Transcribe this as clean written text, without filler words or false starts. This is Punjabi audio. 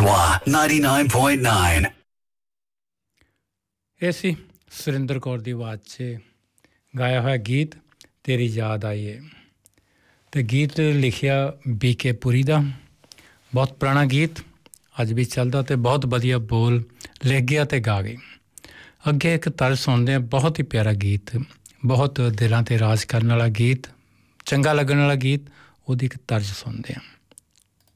Swa 99.9 ਇਹ ਸੀ ਸੁਰਿੰਦਰ ਕੌਰ ਦੀ ਆਵਾਜ਼ 'ਚ ਗਾਇਆ ਹੋਇਆ ਗੀਤ ਤੇਰੀ ਯਾਦ ਆਈ ਏ ਅਤੇ ਗੀਤ ਲਿਖਿਆ BK ਪੁਰੀ ਦਾ ਬਹੁਤ ਪੁਰਾਣਾ ਗੀਤ ਅੱਜ ਵੀ ਚੱਲਦਾ ਅਤੇ ਬਹੁਤ ਵਧੀਆ ਬੋਲ ਲਿਖ ਗਿਆ ਅਤੇ ਗਾ ਗਈ ਅੱਗੇ ਇੱਕ ਤਰਜ਼ ਸੁਣਦੇ ਹਾਂ ਬਹੁਤ ਹੀ ਪਿਆਰਾ ਗੀਤ ਬਹੁਤ ਦਿਲਾਂ 'ਤੇ ਰਾਜ ਕਰਨ ਵਾਲਾ ਗੀਤ ਚੰਗਾ ਲੱਗਣ ਵਾਲਾ ਗੀਤ ਉਹਦੀ ਇੱਕ ਤਰਜ਼ ਸੁਣਦੇ ਹਾਂ